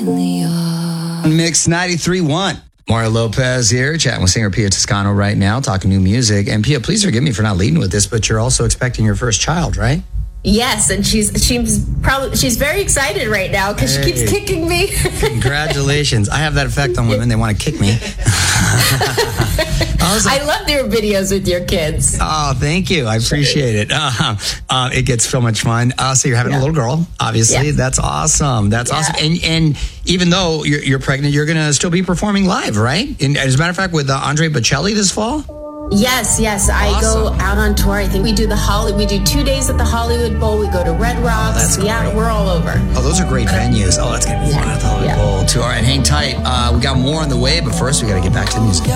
Mix 93.1. Mario Lopez here, chatting with singer Pia Toscano right now, talking new music. And Pia, please forgive me for not leading with this, but you're also expecting your first child, right? Yes, and she's very excited right now because she keeps kicking me. Congratulations. I have that effect on women. They want to kick me. I love your videos with your kids. Oh, thank you. I appreciate it. It gets so much fun. So you're having a little girl, obviously. Yeah. That's awesome. That's awesome. And even though you're pregnant, you're going to still be performing live, right? And as a matter of fact, with Andre Bocelli this fall? Yes. Awesome. I go out on tour. I think we do 2 days at the Hollywood Bowl. We go to Red Rocks. We're all over. Oh, those are great venues. Oh, that's going to be fun at the Hollywood Bowl too. All right, hang tight. We got more on the way, but first we got to get back to the music.